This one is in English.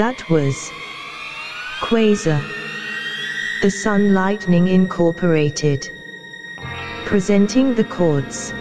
That was Quasar, the Sun Lightning Incorporated, presenting the chords.